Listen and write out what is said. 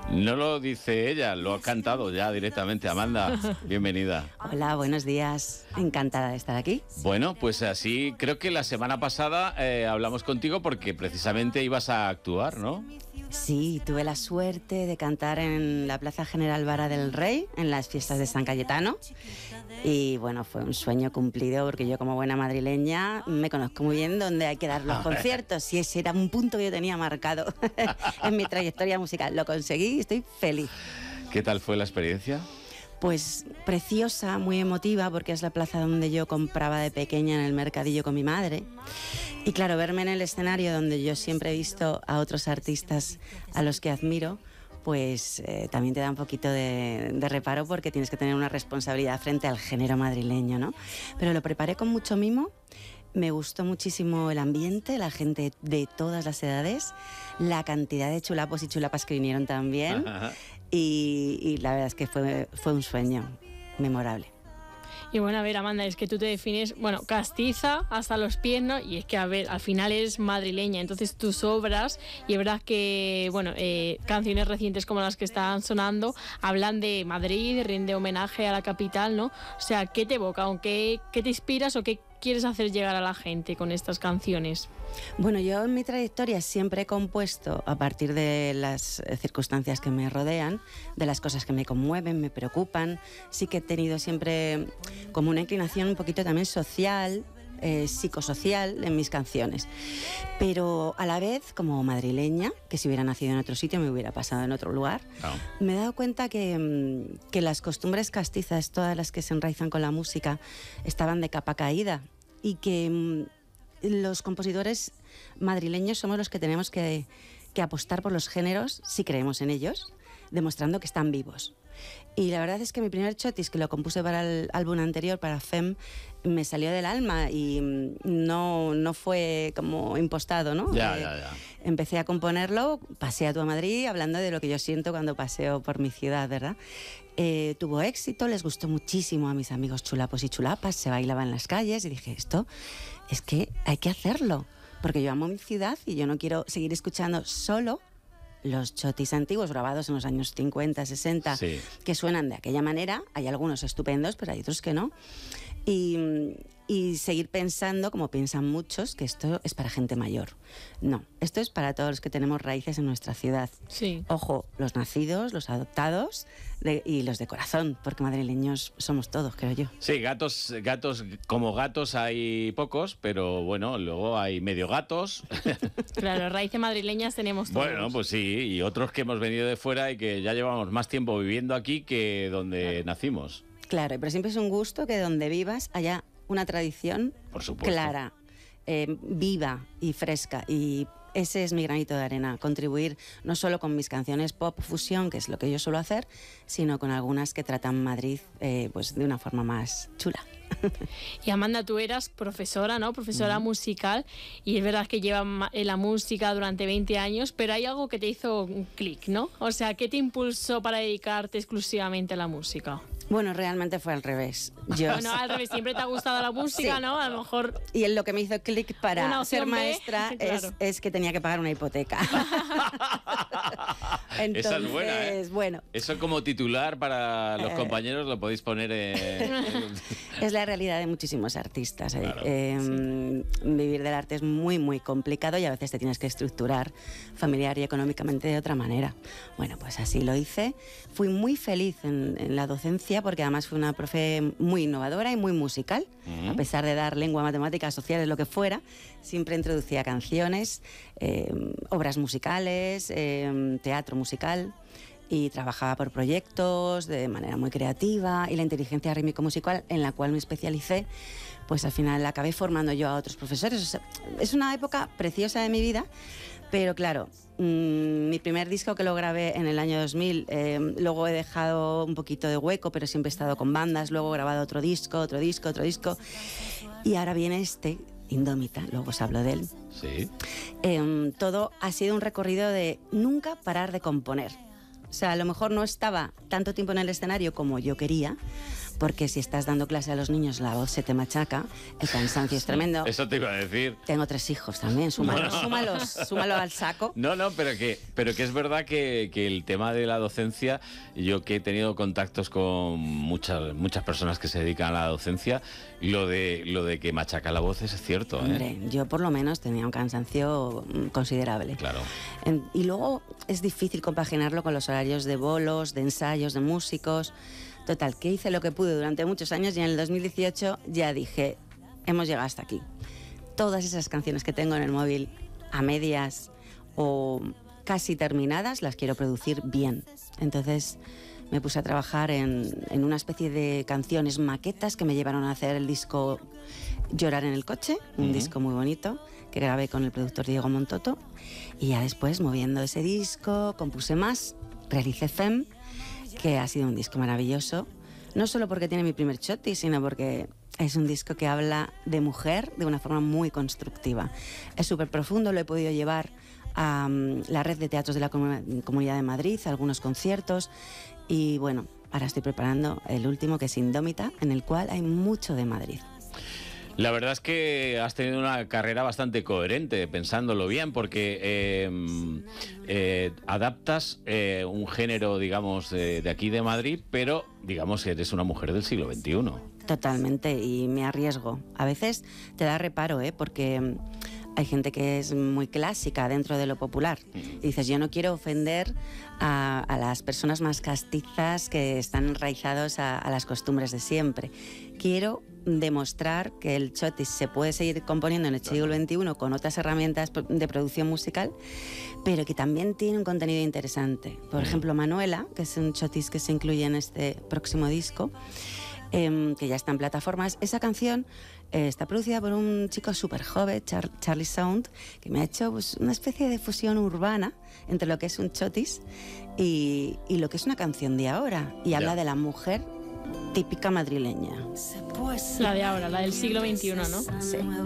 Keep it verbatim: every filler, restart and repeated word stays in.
No lo dice ella, lo ha cantado ya directamente. Amanda, bienvenida. Hola, buenos días. Encantada de estar aquí. Bueno, pues así, creo que la semana pasada eh, hablamos contigo porque precisamente ibas a actuar, ¿no? Sí, tuve la suerte de cantar en la Plaza General Vara del Rey, en las fiestas de San Cayetano. Y bueno, fue un sueño cumplido porque yo, como buena madrileña, me conozco muy bien dónde hay que dar los conciertos. Y ese era un punto que yo tenía marcado en mi trayectoria musical. Lo conseguí y estoy feliz. ¿Qué tal fue la experiencia? Pues preciosa, muy emotiva, porque es la plaza donde yo compraba de pequeña en el mercadillo con mi madre. Y claro, verme en el escenario donde yo siempre he visto a otros artistas a los que admiro, pues eh, también te da un poquito de, de reparo porque tienes que tener una responsabilidad frente al género madrileño, ¿no? Pero lo preparé con mucho mimo. Me gustó muchísimo el ambiente, la gente de todas las edades, la cantidad de chulapos y chulapas que vinieron también. Y, y la verdad es que fue, fue un sueño memorable. Y bueno, a ver, Amanda, es que tú te defines, bueno, castiza hasta los pies, ¿no? Y es que, a ver, al final eres madrileña, entonces tus obras, y es verdad que, bueno, eh, canciones recientes como las que están sonando, hablan de Madrid, rinde homenaje a la capital, ¿no? O sea, ¿qué te evoca? ¿O qué, qué te inspiras o qué quieres hacer llegar a la gente con estas canciones? Bueno, yo en mi trayectoria siempre he compuesto a partir de las circunstancias que me rodean, de las cosas que me conmueven, me preocupan. Sí que he tenido siempre como una inclinación un poquito también social, eh, psicosocial en mis canciones. Pero a la vez, como madrileña, que si hubiera nacido en otro sitio me hubiera pasado en otro lugar, oh. me he dado cuenta que, que las costumbres castizas, todas las que se enraizan con la música, estaban de capa caída y que los compositores madrileños somos los que tenemos que, que apostar por los géneros si creemos en ellos, demostrando que están vivos. Y la verdad es que mi primer chotis, que lo compuse para el álbum anterior, para F E M, me salió del alma y no, no fue como impostado, ¿no? Ya, eh, ya, ya. Empecé a componerlo, pasé a tu Madrid, hablando de lo que yo siento cuando paseo por mi ciudad, ¿verdad? Eh, tuvo éxito, les gustó muchísimo a mis amigos chulapos y chulapas, se bailaba en las calles y dije, esto es que hay que hacerlo, porque yo amo mi ciudad y yo no quiero seguir escuchando solo los chotis antiguos grabados en los años cincuenta, sesenta, sí, que suenan de aquella manera. Hay algunos estupendos, pero hay otros que no. Y, y seguir pensando, como piensan muchos, que esto es para gente mayor. No, esto es para todos los que tenemos raíces en nuestra ciudad. Sí. Ojo, los nacidos, los adoptados de, y los de corazón, porque madrileños somos todos, creo yo. Sí, gatos, gatos como gatos hay pocos, pero bueno, luego hay medio gatos. Claro, raíces madrileñas tenemos todos. Bueno, pues sí, y otros que hemos venido de fuera y que ya llevamos más tiempo viviendo aquí que donde claro. nacimos. Claro, pero siempre es un gusto que donde vivas haya una tradición Por supuesto. clara, eh, viva y fresca. Y ese es mi granito de arena, contribuir no solo con mis canciones pop fusión, que es lo que yo suelo hacer, sino con algunas que tratan Madrid eh, pues de una forma más chula. Y Amanda, tú eras profesora, ¿no? Profesora mm. musical, y es verdad que llevas la música durante veinte años, pero hay algo que te hizo un clic, ¿no? O sea, ¿qué te impulsó para dedicarte exclusivamente a la música? Bueno, realmente fue al revés. Yo... Bueno, al revés, siempre te ha gustado la música, sí. ¿no? A lo mejor... Y en lo que me hizo clic para ser maestra claro. es, es que tenía que pagar una hipoteca. Entonces, esa es buena, ¿eh? Bueno. Eso como titular para los eh... compañeros lo podéis poner en... Es la realidad de muchísimos artistas. ¿eh? Claro, eh, sí. Vivir del arte es muy, muy complicado y a veces te tienes que estructurar familiar y económicamente de otra manera. Bueno, pues así lo hice. Fui muy feliz en, en la docencia porque además fui una profe muy innovadora y muy musical. Uh-huh. A pesar de dar lengua, matemáticas, sociales, lo que fuera, siempre introducía canciones, eh, obras musicales, eh, teatro musical, y trabajaba por proyectos de manera muy creativa, y la inteligencia rítmico-musical, en la cual me especialicé, pues al final acabé formando yo a otros profesores. O sea, es una época preciosa de mi vida, pero claro, mmm, mi primer disco que lo grabé en el año dos mil, eh, luego he dejado un poquito de hueco, pero siempre he estado con bandas, luego he grabado otro disco, otro disco, otro disco, y ahora viene este, Indómita, luego os hablo de él. Sí. Eh, todo ha sido un recorrido de nunca parar de componer. O sea, a lo mejor no estaba tanto tiempo en el escenario como yo quería, porque si estás dando clase a los niños la voz se te machaca, el cansancio es tremendo. Eso te iba a decir. Tengo tres hijos también, súmalo, No. súmalos, súmalo al saco. No, no, pero que, pero que es verdad que, que el tema de la docencia, yo que he tenido contactos con muchas, muchas personas que se dedican a la docencia, lo de, lo de que machaca la voz es cierto, ¿eh? Hombre, yo por lo menos tenía un cansancio considerable. Claro. En- y luego es difícil compaginarlo con los horarios de bolos, de ensayos, de músicos. Total, que hice lo que pude durante muchos años y en el dos mil dieciocho ya dije, hemos llegado hasta aquí. Todas esas canciones que tengo en el móvil a medias o casi terminadas las quiero producir bien. Entonces me puse a trabajar en, en una especie de canciones maquetas que me llevaron a hacer el disco Llorar en el coche, un Ujú. disco muy bonito que grabé con el productor Diego Montoto. Y ya después, moviendo ese disco, compuse más, realicé Fem, que ha sido un disco maravilloso, no solo porque tiene mi primer choti, sino porque es un disco que habla de mujer de una forma muy constructiva. Es súper profundo, lo he podido llevar a um, la red de teatros de la Comu- Comunidad de Madrid, a algunos conciertos, y bueno, ahora estoy preparando el último, que es Indómita, en el cual hay mucho de Madrid. La verdad es que has tenido una carrera bastante coherente, pensándolo bien, porque eh, eh, adaptas eh, un género, digamos, de, de aquí de Madrid, pero digamos que eres una mujer del siglo veintiuno. Totalmente, y me arriesgo. A veces te da reparo, ¿eh? Porque mm, hay gente que es muy clásica dentro de lo popular. Y dices, yo no quiero ofender a, a las personas más castizas que están enraizados a, a las costumbres de siempre. Quiero demostrar que el chotis se puede seguir componiendo en el siglo veintiuno con otras herramientas de producción musical, pero que también tiene un contenido interesante. Por ejemplo, Manuela, que es un chotis que se incluye en este próximo disco, eh, que ya está en plataformas. Esa canción eh, está producida por un chico súper joven, Char Charlie Sound, que me ha hecho pues, una especie de fusión urbana entre lo que es un chotis y, y lo que es una canción de ahora. Y habla Ya. de la mujer típica madrileña. La de ahora, la del siglo veintiuno, ¿no? Sí.